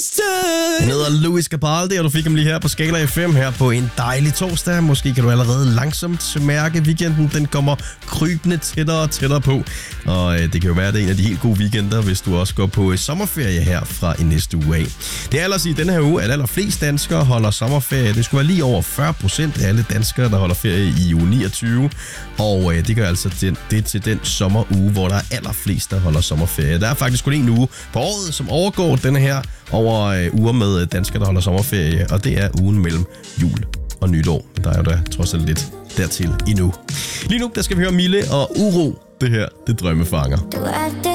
Han hedder Louis Capaldi, og du fik ham lige her på Skala FM her på en dejlig torsdag. Måske kan du allerede langsomt mærke weekenden. Den kommer krybende tættere og tættere på. Og det kan jo være, det er en af de helt gode weekender, hvis du også går på sommerferie her fra i næste uge af. Det er ellers i denne her uge, at allerflest danskere holder sommerferie. Det skulle være lige over 40% af alle danskere, der holder ferie i uge 29. Og det gør altså det til den sommeruge, hvor der er allerflest, der holder sommerferie. Der er faktisk kun en uge på året, som overgår denne her over uger med danskere, der holder sommerferie. Og det er ugen mellem jul og nytår. Der er jo da trods alt lidt dertil endnu. Lige nu, der skal vi høre Mille og Uro. Det her, det Drømmefanger.